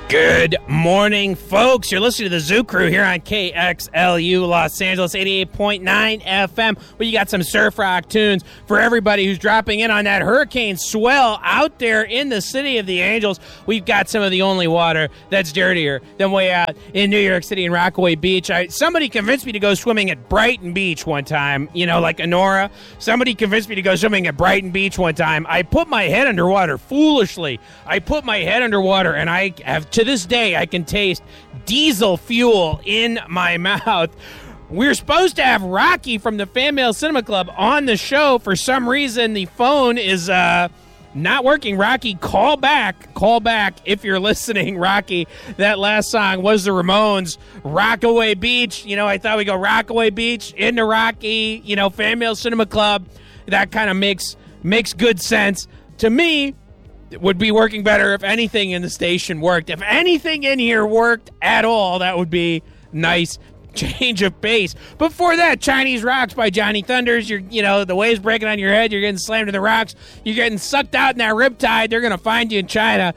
Good morning, folks. You're listening to the Zoo Crew here on KXLU Los Angeles 88.9 FM. Well, you got some surf rock tunes for everybody who's dropping in on that hurricane swell out there in the City of the Angels. We've got some of the only water that's dirtier than way out in New York City and Rockaway Beach. Somebody convinced me to go swimming at Brighton Beach one time, like Honora. Somebody convinced me to go swimming at Brighton Beach one time. I put my head underwater foolishly. I put my head underwater, and I have to this day, I can taste diesel fuel in my mouth. We're supposed to have Rocky from the Fan Mail Cinema Club on the show. For some reason, the phone is not working. Rocky, call back. Call back if you're listening. Rocky, that last song was the Ramones, Rockaway Beach. I thought we'd go Rockaway Beach into Rocky, Fan Mail Cinema Club. That kind of makes good sense. To me, it would be working better if anything in the station worked. If anything in here worked at all, that would be nice change of pace. Before that, Chinese Rocks by Johnny Thunders. The waves breaking on your head. You're getting slammed to the rocks. You're getting sucked out in that riptide. They're going to find you in China.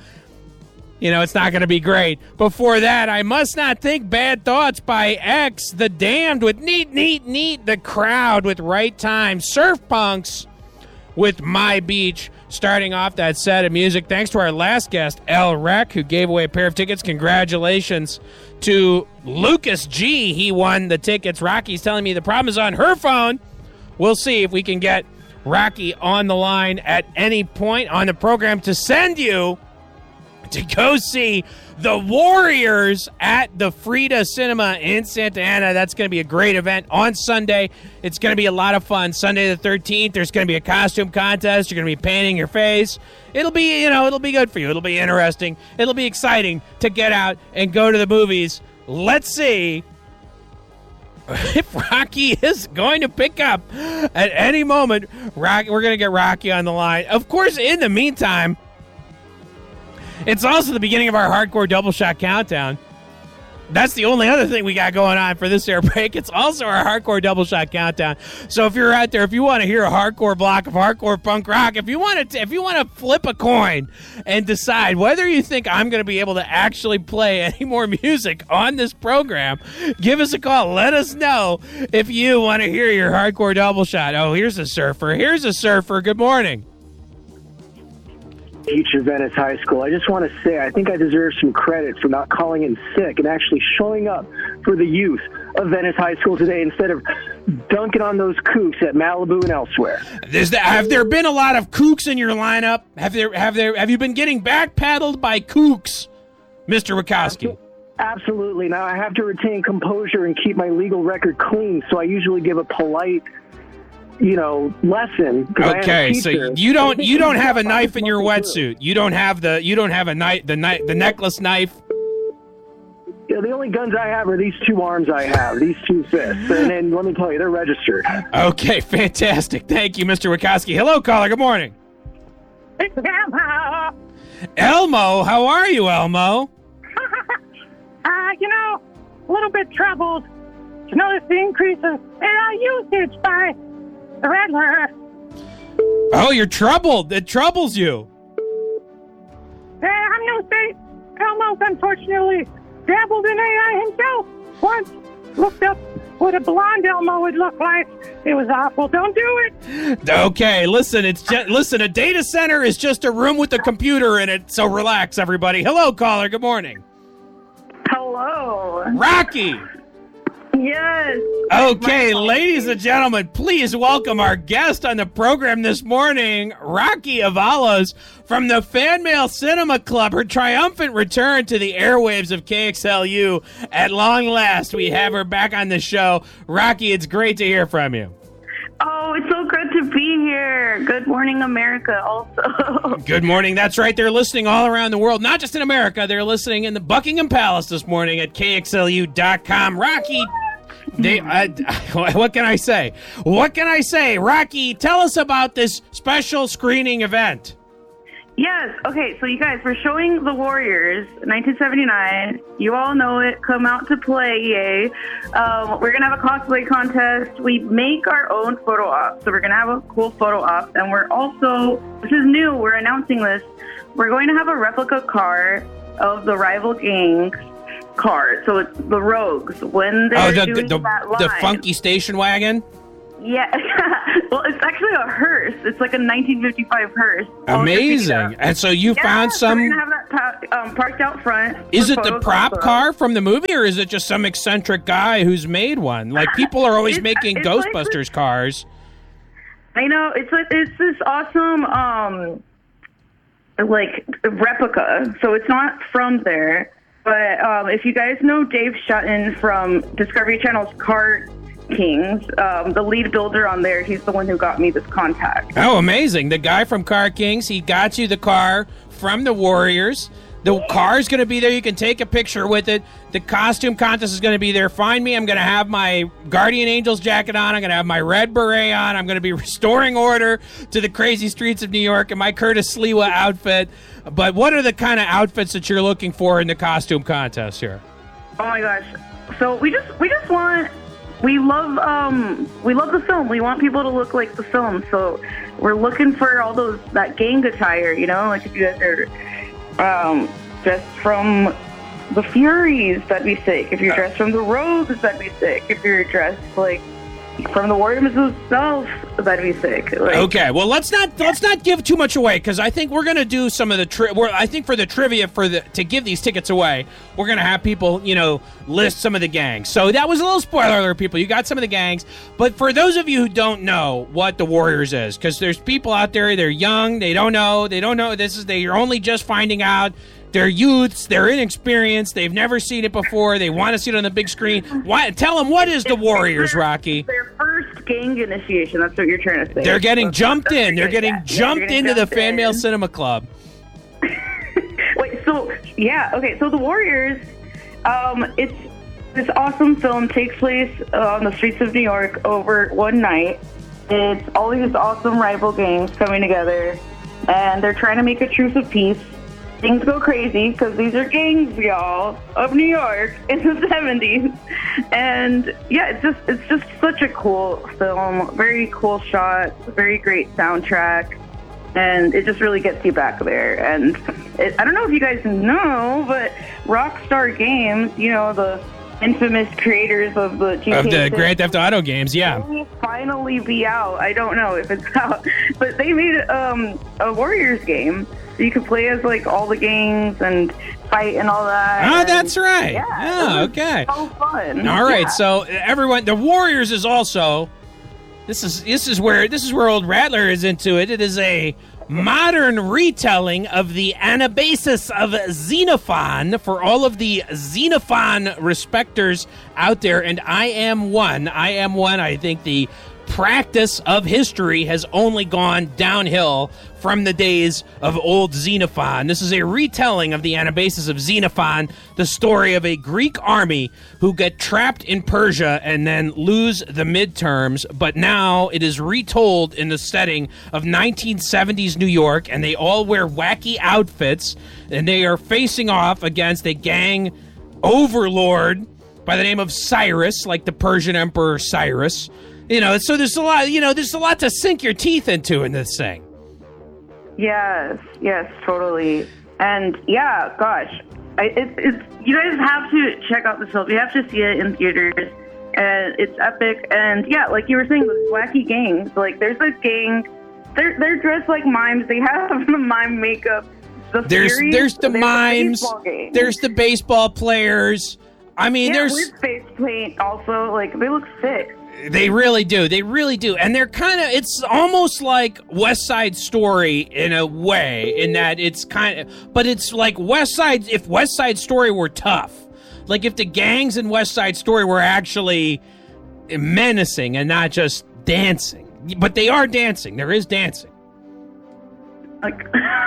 It's not going to be great. Before that, I Must Not Think Bad Thoughts by X. The Damned with Neat, Neat, Neat. The Crowd with Right Time. Surf Punks with My Beach. Starting off that set of music, thanks to our last guest, El Rec, who gave away a pair of tickets. Congratulations to Lucas G. He won the tickets. Rocky's telling me the problem is on her phone. We'll see if we can get Rocky on the line at any point on the program to send you to go see the Warriors at the Frida Cinema in Santa Ana. That's going to be a great event on Sunday. It's going to be a lot of fun. Sunday the 13th, there's going to be a costume contest. You're going to be painting your face. It'll be, it'll be good for you. It'll be interesting. It'll be exciting to get out and go to the movies. Let's see if Rocky is going to pick up at any moment. We're going to get Rocky on the line. Of course, in the meantime, it's also the beginning of our hardcore double shot countdown. That's the only other thing we got going on for this air break. It's also our hardcore double shot countdown. So if you're out there, if you want to hear a hardcore block of hardcore punk rock, if you want to flip a coin and decide whether you think I'm going to be able to actually play any more music on this program, give us a call. Let us know if you want to hear your hardcore double shot. Oh, here's a surfer. Here's a surfer. Good morning. Teacher, Venice High School. I just want to say I think I deserve some credit for not calling in sick and actually showing up for the youth of Venice High School today instead of dunking on those kooks at Malibu and elsewhere. Have there been a lot of kooks in your lineup? Have you been getting back paddled by kooks, Mr. Wachowski? Absolutely. Now I have to retain composure and keep my legal record clean, so I usually give a polite lesson. Okay, so you don't have a knife in your wetsuit. You don't have the necklace knife. Yeah, the only guns I have are these two arms I have, these two fists, and let me tell you, they're registered. Okay, fantastic. Thank you, Mr. Wachowski. Hello, caller. Good morning. It's Elmo. Elmo, how are you, Elmo? A little bit troubled to notice the increase in AI usage by the Rattler. Oh, you're troubled. It troubles you. I'm no state. Elmo's unfortunately dabbled in AI himself. Once looked up what a blonde Elmo would look like. It was awful. Don't do it. Okay, listen. A data center is just a room with a computer in it. So relax, everybody. Hello, caller. Good morning. Hello. Rocky. Yes. Okay, ladies and gentlemen, please welcome our guest on the program this morning, Rocky Avalos from the Fan Mail Cinema Club. Her triumphant return to the airwaves of KXLU. At long last, we have her back on the show. Rocky, it's great to hear from you. Oh, it's so good to be here. Good morning, America, also. Good morning. That's right. They're listening all around the world, not just in America. They're listening in the Buckingham Palace this morning at KXLU.com. Rocky, what can I say? What can I say? Rocky, tell us about this special screening event. Yes. Okay, so you guys, we're showing The Warriors, 1979. You all know it. Come out to play, yay. We're going to have a cosplay contest. We make our own photo op. So we're going to have a cool photo op. And we're also, this is new, we're announcing this. We're going to have a replica car of the rival gangs car. So it's the Rogues. When they're doing that live. The funky station wagon? Yeah. Well, it's actually a hearse. It's like a 1955 hearse. Amazing. And so you found some... We're going to have that parked out front. Is it the prop car from the movie, or is it just some eccentric guy who's made one? Like, people are always making Ghostbusters cars. I know. It's this awesome, replica. So it's not from there. But if you guys know Dave Shutton from Discovery Channel's Car Kings, the lead builder on there, he's the one who got me this contact. Oh, amazing. The guy from Car Kings, he got you the car from the Warriors. The car's going to be there. You can take a picture with it. The costume contest is going to be there. Find me. I'm going to have my Guardian Angels jacket on. I'm going to have my red beret on. I'm going to be restoring order to the crazy streets of New York in my Curtis Sliwa outfit. But what are the kind of outfits that you're looking for in the costume contest here? Oh, my gosh. So we just want... We love the film. We want people to look like the film. So we're looking for all that gang attire, like if you guys are dressed from the Furies, that'd be sick. If you're dressed from the Rogues, that'd be sick. If you're dressed like from the Warriors themselves, that'd be sick. Okay, well let's not give too much away, because I think we're gonna do some of the I think for the trivia to give these tickets away, we're gonna have people list some of the gangs. So that was a little spoiler alert, people. You got some of the gangs, but for those of you who don't know what the Warriors is, because there's people out there, they're young, they don't know you're only just finding out. They're youths. They're inexperienced. They've never seen it before. They want to see it on the big screen. Tell them, what is the Warriors, Rocky? Their first gang initiation. That's what you're trying to say. They're getting jumped in. They're getting jumped into the Fan Mail Cinema Club. Wait, okay. So the Warriors, it's this awesome film, takes place on the streets of New York over one night. It's all these awesome rival gangs coming together, and they're trying to make a truce of peace. Things go crazy because these are gangs, y'all, of New York in the 70s. And yeah, it's just such a cool film. Very cool shots, very great soundtrack, and it just really gets you back there. And I don't know if you guys know, but Rockstar Games, the infamous creators of the GTA of the Grand Theft Auto games, yeah. Will finally be out. I don't know if it's out, but they made a Warriors game. So you can play as all the gangs and fight and all that. Oh, that's right. Yeah. Oh, okay. So fun. All right. So everyone, the Warriors is also. This is where old Rattler is into it. It is a modern retelling of the Anabasis of Xenophon for all of the Xenophon respecters out there, and I am one. I think the practice of history has only gone downhill from the days of old Xenophon. This is a retelling of the Anabasis of Xenophon, the story of a Greek army who get trapped in Persia and then lose the midterms, but now it is retold in the setting of 1970s New York, and they all wear wacky outfits, and they are facing off against a gang overlord by the name of Cyrus, like the Persian Emperor Cyrus. So there's a lot to sink your teeth into in this thing. Yes, totally. And yeah, gosh, it's you guys have to check out the film. You have to see it in theaters, and it's epic. And yeah, like you were saying, those wacky gangs. Like there's a gang, they're dressed like mimes. They have the mime makeup. There's the mimes. There's the baseball players. I mean, there's with face paint also. Like they look sick. They really do. And they're it's almost like West Side Story in a way, in that it's but it's like if West Side Story were tough. Like if the gangs in West Side Story were actually menacing and not just dancing. But they are dancing. There is dancing. Like,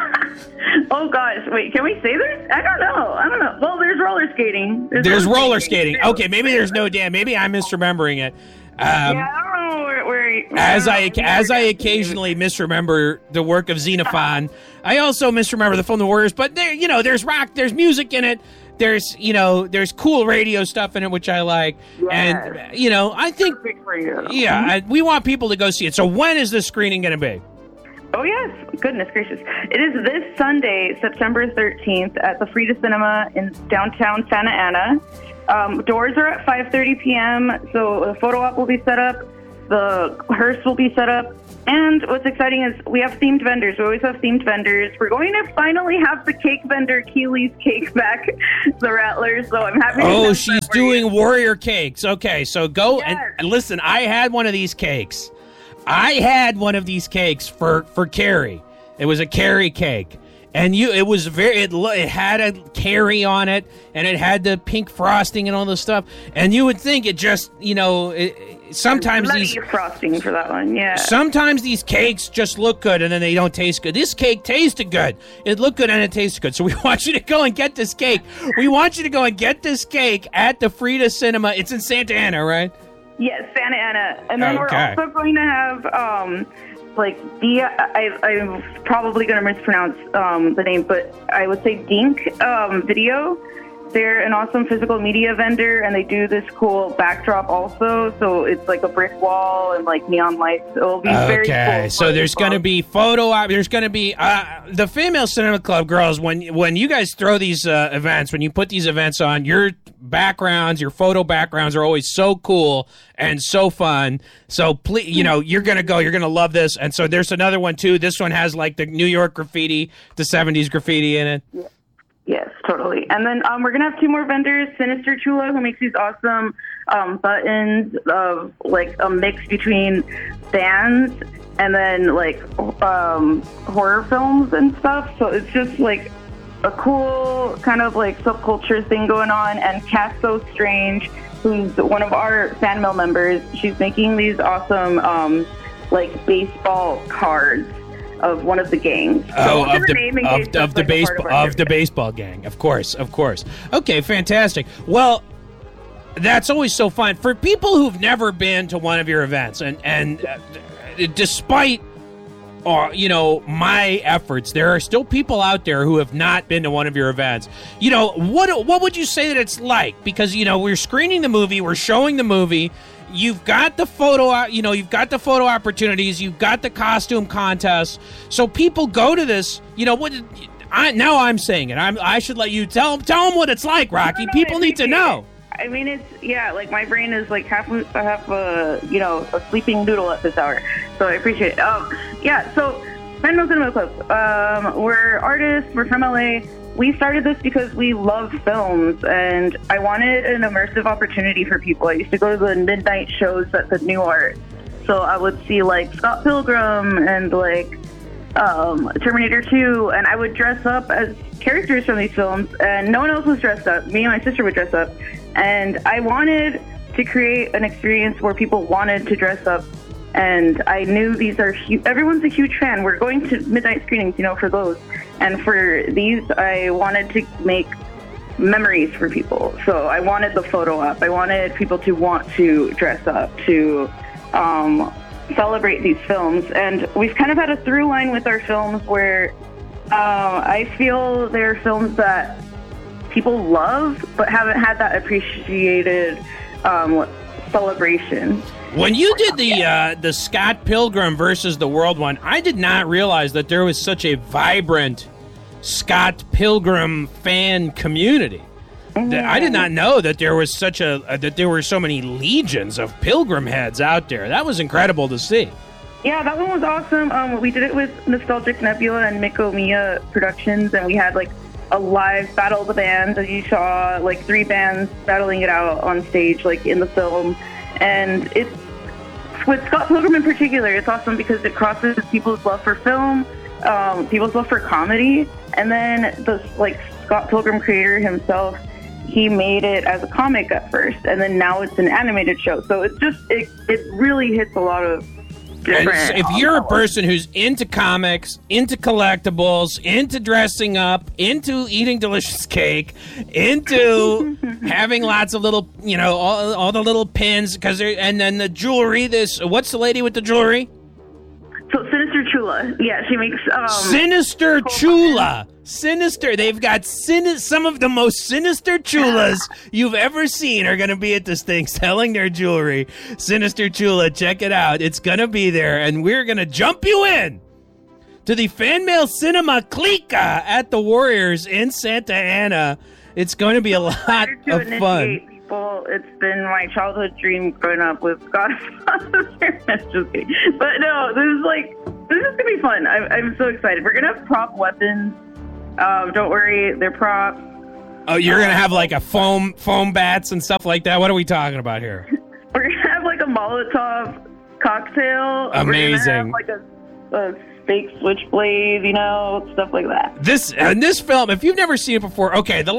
oh gosh, wait, can we say this? I don't know. Well, there's roller skating. There's roller skating. Okay, maybe there's no dance. Maybe I'm misremembering it. I don't know where great. As I occasionally misremember the work of Xenophon, I also misremember the film The Warriors. But there, there's rock, there's music in it. There's cool radio stuff in it, which I like. Yes. And I think, Perfect for you. we want people to go see it. So when is this screening going to be? Oh, yes. Goodness gracious. It is this Sunday, September 13th, at the Frida Cinema in downtown Santa Ana. Doors are at 5:30 p.m., so the photo op will be set up. The hearse will be set up. And what's exciting is we have themed vendors. We always have themed vendors. We're going to finally have the cake vendor, Keely's Cake, back, the Rattlers, so I'm happy to announce she's that for you. doing Warrior Cakes. Okay, so go Yes. and listen, I had one of these cakes. I had one of these cakes for Carrie. It was a Carrie cake. And it had a Carrie on it, and it had the pink frosting and all this stuff. And you would think it just, sometimes Bloody these frosting for that one, yeah. sometimes these cakes just look good and then they don't taste good. This cake tasted good. It looked good and it tasted good. So we want you to go and get this cake. We want you to go and get this cake at the Frida Cinema. It's in Santa Ana, right? Yes, Santa Ana. And then Okay. we're also going to have, I'm probably going to mispronounce the name, but I would say Dink Video. They're an awesome physical media vendor, and they do this cool backdrop also. So it's like a brick wall and like neon lights. It'll be very cool. Okay, so there's going to be photo op. There's going to be the Female Cinema Club girls. When you guys throw these events, when you put these events on, your backgrounds, your photo backgrounds are always so cool and so fun. So please, you're going to go. You're going to love this. And so there's another one too. This one has like the New York graffiti, the 70s graffiti in it. Yeah. Yes, totally. And then we're going to have two more vendors, Sinister Chula, who makes these awesome buttons of like a mix between bands and then like horror films and stuff. So it's just like a cool kind of like subculture thing going on. And Cass So Strange, who's one of our fan mail members, she's making these awesome like baseball cards of one of the gangs. So of the baseball gang. Of course. Okay, fantastic. Well, that's always so fun for people who've never been to one of your events, and despite my efforts, there are still people out there who have not been to one of your events. What would you say that it's like? Because we're screening the movie, we're showing the movie. You've got the photo, you've got the photo opportunities, you've got the costume contests. So people go to this, now I'm saying it. I should let you tell them what it's like, Rocky. People need to know. I mean, like my brain is like half a sleeping noodle at this hour. So I appreciate it. So Fan Mail Cinema Club. We're artists. We're from LA. We started this because we love films, and I wanted an immersive opportunity for people. I used to go to the midnight shows at the New Art, so I would see like Scott Pilgrim and like Terminator 2, and I would dress up as characters from these films, and no one else was dressed up. Me and my sister would dress up, and I wanted to create an experience where people wanted to dress up. And I knew these are everyone's a huge fan. We're going to midnight screenings, for those. And for these, I wanted to make memories for people. So I wanted the photo op. I wanted people to want to dress up, to celebrate these films. And we've kind of had a through line with our films where I feel they're films that people love but haven't had that appreciated celebration. When you did the Scott Pilgrim versus the World one, I did not realize that there was such a vibrant Scott Pilgrim fan community. I did not know that there was that there were so many legions of Pilgrim heads out there. That was incredible to see. Yeah, that one was awesome. We did it with Nostalgic Nebula and Miko Mia Productions, and we had like a live Battle of the Bands, as you saw, like 3 bands battling it out on stage, like in the film. And it's with Scott Pilgrim in particular, it's awesome because it crosses people's love for film, people's love for comedy, and then the Scott Pilgrim creator himself, he made it as a comic at first, and then now it's an animated show. So it's just it really hits a lot of different. If you're a person who's into comics, into collectibles, into dressing up, into eating delicious cake, into having lots of little, all the little pins, and then the jewelry. What's the lady with the jewelry? So Sinister Chula. Yeah, she makes... Sinister Chula. Sinister. They've got some of the most sinister chulas you've ever seen are going to be at this thing selling their jewelry. Sinister Chula, check it out. It's going to be there, and we're going to jump you in to the Fan Mail Cinema Clica at the Warriors in Santa Ana. It's going to be a lot of fun. It's been my childhood dream growing up with Godfather. Just kidding. But no, this is gonna be fun. I'm so excited. We're gonna have prop weapons. Don't worry, they're props. Oh, you're gonna have like a foam bats and stuff like that. What are we talking about here? We're gonna have like a Molotov cocktail. Amazing. We're gonna have like a fake switchblade, stuff like that. This film, if you've never seen it before, okay, the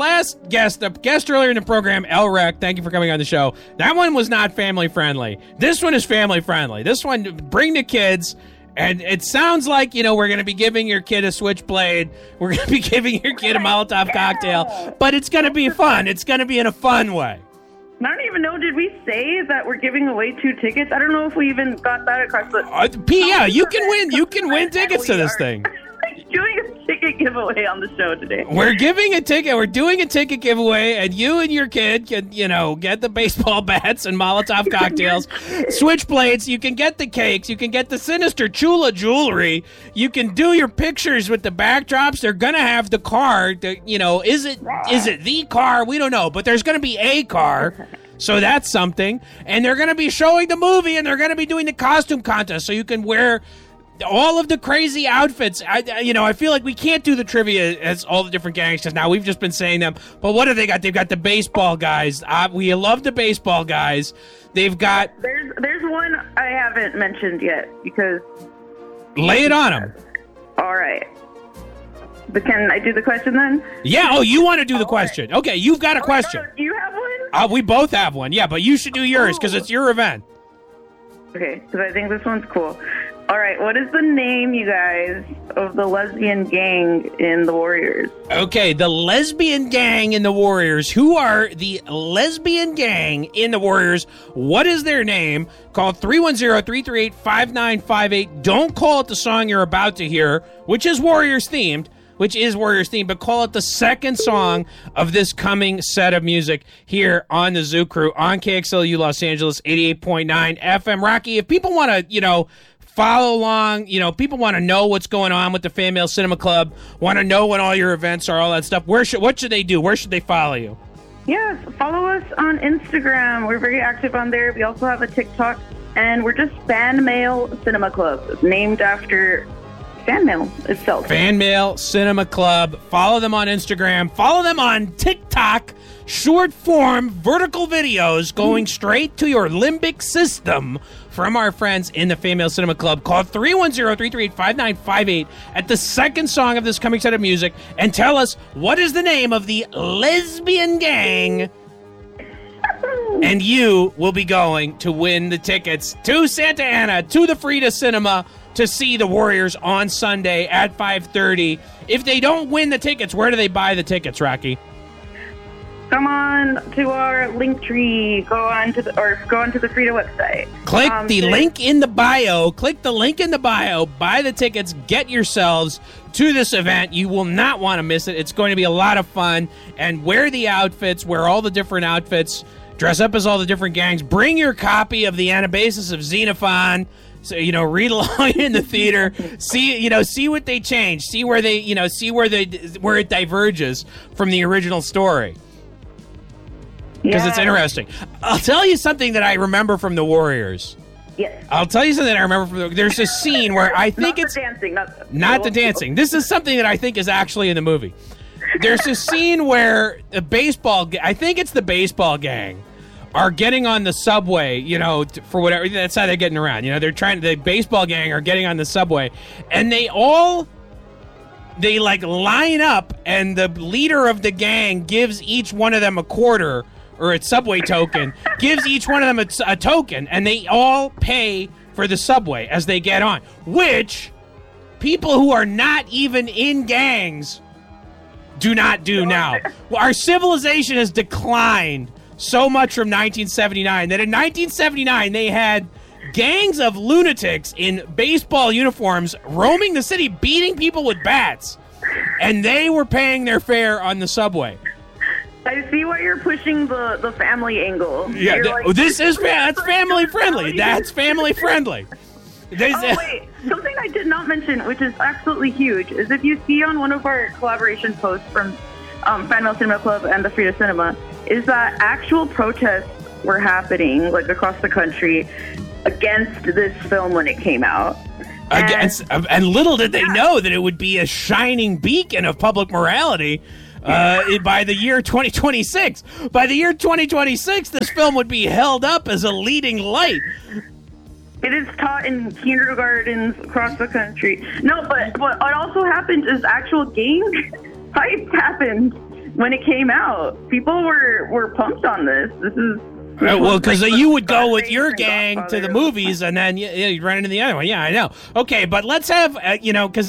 guest earlier in the program, Elrek, thank you for coming on the show. That one was not family friendly. This one is family friendly. This one, bring the kids, and it sounds like, we're going to be giving your kid a switchblade. We're going to be giving your kid a Molotov cocktail, but it's going to be fun. It's going to be in a fun way. I don't even know, did we say that we're giving away 2 tickets? I don't know if we even got that across the... yeah, you can win tickets to this thing. Doing a ticket giveaway on the show today. We're doing a ticket giveaway, and you and your kid can, get the baseball bats and Molotov cocktails, switchblades, you can get the cakes, you can get the Sinister Chula jewelry, you can do your pictures with the backdrops. They're gonna have the car, is it the car? We don't know, but there's gonna be a car. So that's something. And they're going to be showing the movie, and they're going to be doing the costume contest, so you can wear all of the crazy outfits. I feel like we can't do the trivia as all the different gangs, because now we've just been saying them. But what have they got? They've got the baseball guys. We love the baseball guys. They've got... There's one I haven't mentioned yet, because... Lay it on them. All right. But can I do the question then? Yeah, you want to do the question. Okay, you've got a question. Do you have one? We both have one, yeah, but you should do yours because it's your event. Okay, because I think this one's cool. All right, what is the name, you guys, of the lesbian gang in the Warriors? Okay, the lesbian gang in the Warriors. Who are the lesbian gang in the Warriors? What is their name? Call 310-338-5958. Don't call it the song you're about to hear, which is Warriors themed, but call it the second song of this coming set of music here on the Zoo Crew on KXLU Los Angeles 88.9 FM. Rocky, if people want to, follow along, people want to know what's going on with the Fan Mail Cinema Club, want to know when all your events are, all that stuff, what should they do? Where should they follow you? Yes, follow us on Instagram. We're very active on there. We also have a TikTok, and we're just Fan Mail Cinema Club, named after Fan Mail itself. Fan Mail Cinema Club. Follow them on Instagram. Follow them on TikTok. Short form vertical videos going straight to your limbic system from our friends in the Fan Mail Cinema Club. Call 310-338-5958 at the second song of this coming set of music and tell us what is the name of the lesbian gang. And you will be going to win the tickets to Santa Ana, to the Frida Cinema, to see the Warriors on Sunday at 5:30. If they don't win the tickets, where do they buy the tickets, Rocky? Come on to our link tree. Go on to the Frida website. Click the link in the bio. Click the link in the bio. Buy the tickets. Get yourselves to this event. You will not want to miss it. It's going to be a lot of fun. And wear the outfits. Wear all the different outfits. Dress up as all the different gangs. Bring your copy of the Anabasis of Xenophon. So, read along in the theater, see what they change, see where it diverges from the original story. Because it's interesting. I'll tell you something that I remember from the Warriors. Yes. I'll tell you something that I remember from there's a scene where I think it's... Not the dancing. This is something that I think is actually in the movie. There's a scene where the baseball gang are getting on the subway, for whatever, that's how they're getting around. The baseball gang are getting on the subway, and they line up, and the leader of the gang gives each one of them a quarter, or a subway token, gives each one of them a token, and they all pay for the subway as they get on, which people who are not even in gangs do not do now. Well, our civilization has declined so much from 1979 that in 1979 they had gangs of lunatics in baseball uniforms roaming the city, beating people with bats, and they were paying their fare on the subway. I see why you're pushing the family angle. Yeah, that's family friendly. That's family friendly. Wait, something I did not mention, which is absolutely huge, is if you see on one of our collaboration posts from Fan Mail Cinema Club and the Frida Cinema, is that actual protests were happening like across the country against this film when it came out. And little did they know that it would be a shining beacon of public morality by the year 2026. By the year 2026, this film would be held up as a leading light. It is taught in kindergartens across the country. No, but what also happened is actual gang fights happened when it came out. People were pumped on this. This is... Well, because you would go with your gang to the movies, and then you'd run into the other one. Yeah, I know. Okay, but let's have, because,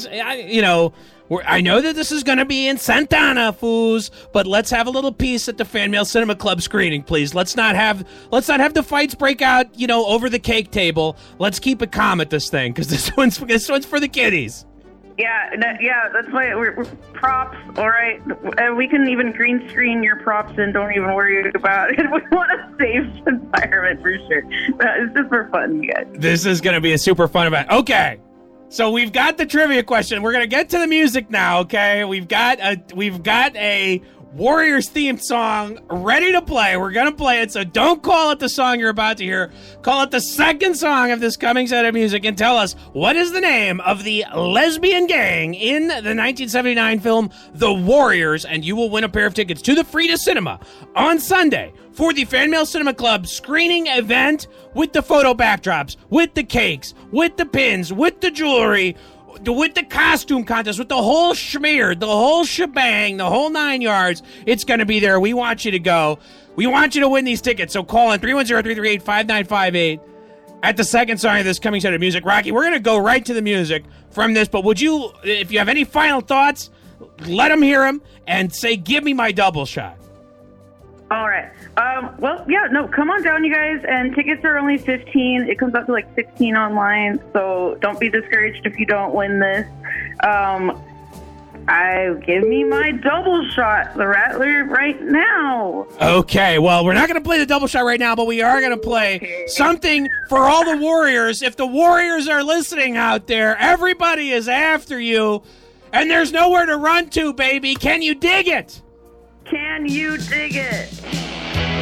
I know that this is going to be in Santana, foos, but let's have a little peace at the Fan Mail Cinema Club screening, please. Let's not have the fights break out, over the cake table. Let's keep it calm at this thing, because this one's for the kiddies. Yeah, that's why we're props, all right? We can even green screen your props and don't even worry about it. We want to save the environment for sure. It's just for fun, you guys. This is going to be a super fun event. Okay, so we've got the trivia question. We're going to get to the music now, okay? We've got a Warriors themed song ready to play. We're going to play it, so don't call it the song you're about to hear. Call it the second song of this coming set of music and tell us what is the name of the lesbian gang in the 1979 film The Warriors, and you will win a pair of tickets to the Frida Cinema on Sunday for the Fan Mail Cinema Club screening event with the photo backdrops, with the cakes, with the pins, with the jewelry, with the costume contest, with the whole schmear, the whole shebang, the whole 9 yards. It's going to be there. We want you to go. We want you to win these tickets. So call in 310-338-5958 at the second song of this coming set of music. Rocky, we're going to go right to the music from this, but would you, if you have any final thoughts, let them hear them and say, give me my double shot. All right. Come on down, you guys. And tickets are only $15. It comes out to like $16 online. So don't be discouraged if you don't win this. Give me my double shot, the Rattler, right now. Okay. Well, we're not going to play the double shot right now, but we are going to play something for all the Warriors. If the Warriors are listening out there, everybody is after you, and there's nowhere to run to, baby. Can you dig it? Can you dig it?